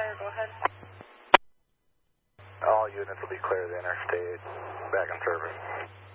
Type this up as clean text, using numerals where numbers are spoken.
fire, go ahead. All units will be clear of the interstate, back in service.